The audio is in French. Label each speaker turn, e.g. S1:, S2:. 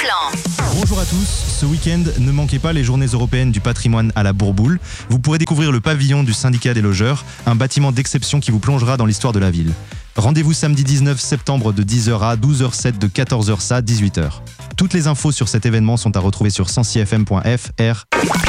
S1: plan.
S2: Bonjour à tous, ce week-end, ne manquez pas les journées européennes du patrimoine à la Bourboule. Vous pourrez découvrir le pavillon du syndicat des logeurs, un bâtiment d'exception qui vous plongera dans l'histoire de la ville. Rendez-vous samedi 19 septembre de 10h à 12h07, de 14h à 18h. Toutes les infos sur cet événement sont à retrouver sur 106fm.fr.